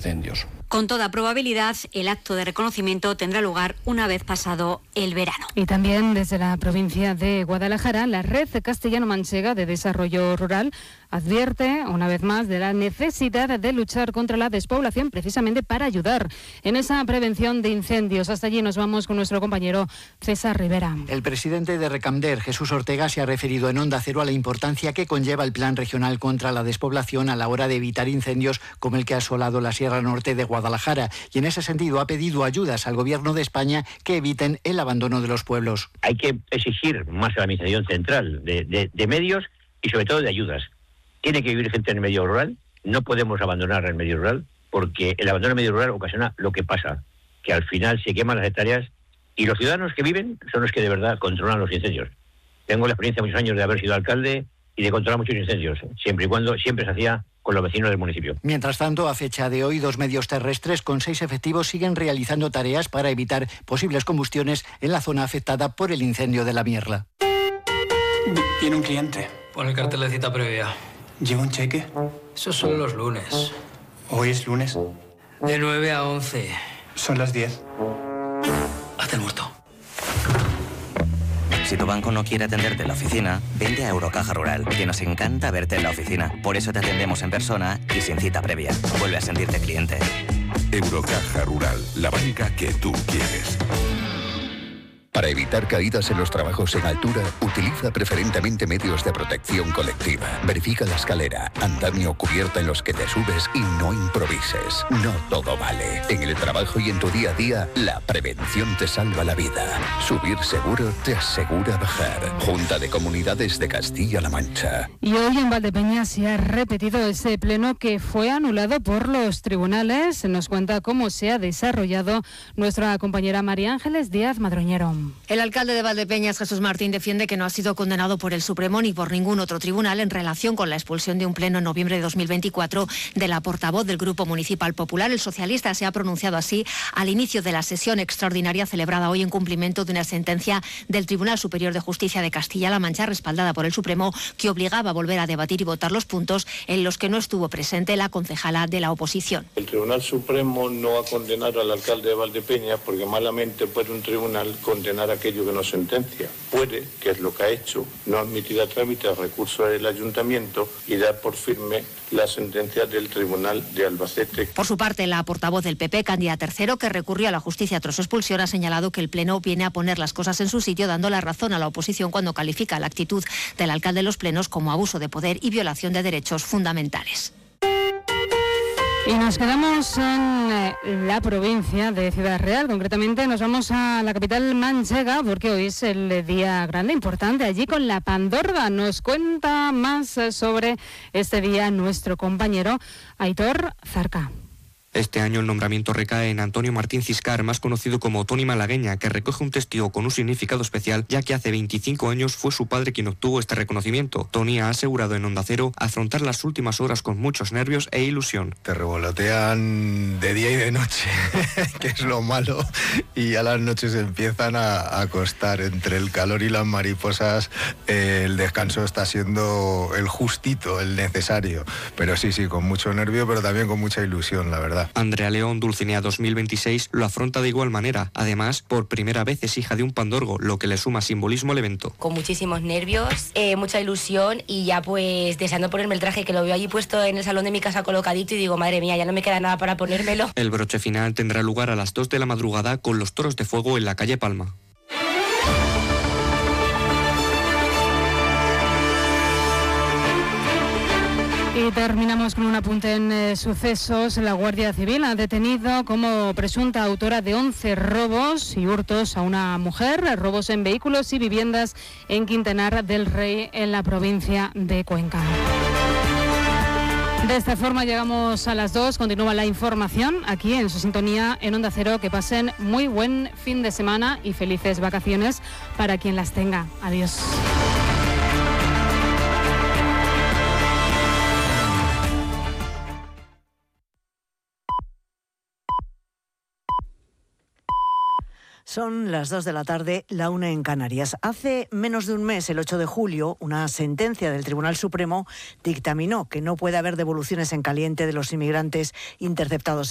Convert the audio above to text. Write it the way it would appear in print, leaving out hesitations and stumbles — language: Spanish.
incendios. Con toda probabilidad, el acto de reconocimiento tendrá lugar una vez pasado el verano. Y también desde la provincia de Guadalajara, la Red Castellano-Manchega de Desarrollo Rural advierte una vez más de la necesidad de luchar contra la despoblación precisamente para ayudar en esa prevención de incendios. Hasta allí nos vamos con nuestro compañero César Rivera. El presidente de Recamder, Jesús Ortega, se ha referido en Onda Cero a la importancia que conlleva el Plan Regional contra la Despoblación a la hora de evitar incendios como el que ha asolado la Sierra Norte de Guadalajara, y en ese sentido ha pedido ayudas al Gobierno de España que eviten el abandono de los pueblos. Hay que exigir más a la Administración Central de medios y sobre todo de ayudas. Tiene que vivir gente en el medio rural, no podemos abandonar el medio rural, porque el abandono del medio rural ocasiona lo que pasa, que al final se queman las hectáreas y los ciudadanos que viven son los que de verdad controlan los incendios. Tengo la experiencia de muchos años de haber sido alcalde y de controlar muchos incendios, siempre y cuando siempre se hacía con los vecinos del municipio. Mientras tanto, a fecha de hoy, 2 medios terrestres con 6 efectivos siguen realizando tareas para evitar posibles combustiones en la zona afectada por el incendio de la Mierla. Tiene un cliente. Pon el cartel de cita previa. ¿Lleva un cheque? Esos son los lunes. ¿Hoy es lunes? De 9 a 11. Son las 10. Hazte el muerto. Si tu banco no quiere atenderte en la oficina, vente a Eurocaja Rural, que nos encanta verte en la oficina. Por eso te atendemos en persona y sin cita previa. Vuelve a sentirte cliente. Eurocaja Rural, la banca que tú quieres. Para evitar caídas en los trabajos en altura, utiliza preferentemente medios de protección colectiva. Verifica la escalera, andamio o cubierta en los que te subes y no improvises. No todo vale. En el trabajo y en tu día a día, la prevención te salva la vida. Subir seguro te asegura bajar. Junta de Comunidades de Castilla-La Mancha. Y hoy en Valdepeñas se ha repetido ese pleno que fue anulado por los tribunales. Nos cuenta cómo se ha desarrollado nuestra compañera María Ángeles Díaz Madroñero. El alcalde de Valdepeñas, Jesús Martín, defiende que no ha sido condenado por el Supremo ni por ningún otro tribunal en relación con la expulsión de un pleno en noviembre de 2024 de la portavoz del Grupo Municipal Popular. El socialista se ha pronunciado así al inicio de la sesión extraordinaria celebrada hoy en cumplimiento de una sentencia del Tribunal Superior de Justicia de Castilla-La Mancha, respaldada por el Supremo, que obligaba a volver a debatir y votar los puntos en los que no estuvo presente la concejala de la oposición. El Tribunal Supremo no ha condenado al alcalde de Valdepeñas porque malamente puede un tribunal condenar aquello que no sentencia. Puede, que es lo que ha hecho, no admitir a trámite el recurso del ayuntamiento y dar por firme la sentencia del Tribunal de Albacete. Por su parte, la portavoz del PP, Cándida Tercero, que recurrió a la justicia tras su expulsión, ha señalado que el Pleno viene a poner las cosas en su sitio, dando la razón a la oposición cuando califica la actitud del alcalde de los plenos como abuso de poder y violación de derechos fundamentales. Y nos quedamos en la provincia de Ciudad Real. Concretamente nos vamos a la capital manchega porque hoy es el día grande, importante, allí con la Pandorga. Nos cuenta más sobre este día nuestro compañero Aitor Zarca. Este año el nombramiento recae en Antonio Martín Ciscar, más conocido como Tony Malagueña, que recoge un testigo con un significado especial, ya que hace 25 años fue su padre quien obtuvo este reconocimiento. Tony ha asegurado en Onda Cero afrontar las últimas horas con muchos nervios e ilusión. Te revolotean de día y de noche, que es lo malo, y a las noches empiezan a costar. Entre el calor y las mariposas, el descanso está siendo el justito, el necesario. Pero sí, con mucho nervio, pero también con mucha ilusión, la verdad. Andrea León, Dulcinea 2026, lo afronta de igual manera. Además, por primera vez es hija de un pandorgo, lo que le suma simbolismo al evento. Con muchísimos nervios, mucha ilusión y ya pues deseando ponerme el traje, que lo veo allí puesto en el salón de mi casa colocadito y digo, madre mía, ya no me queda nada para ponérmelo. El broche final tendrá lugar a las 2 de la madrugada con los toros de fuego en la calle Palma. Y terminamos con un apunte en sucesos. La Guardia Civil ha detenido como presunta autora de 11 robos y hurtos a una mujer, robos en vehículos y viviendas en Quintanar del Rey, en la provincia de Cuenca. De esta forma llegamos a las 2, continúa la información aquí en su sintonía en Onda Cero. Que pasen muy buen fin de semana y felices vacaciones para quien las tenga. Adiós. Son las 2 de la tarde, la 1 en Canarias. Hace menos de un mes, el 8 de julio, una sentencia del Tribunal Supremo dictaminó que no puede haber devoluciones en caliente de los inmigrantes interceptados